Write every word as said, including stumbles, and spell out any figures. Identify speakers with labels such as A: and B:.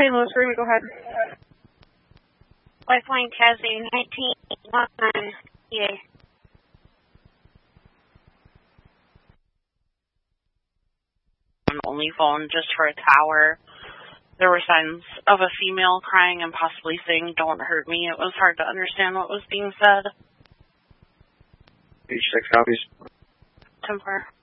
A: Saint Louis, Remy, go ahead.
B: Lifeline Cassie, nineteen one, yeah. Only phone just for a tower. There were signs of a female crying and possibly saying, "Don't hurt me." It was hard to understand what was being said.
C: Page six copies.
B: Templar.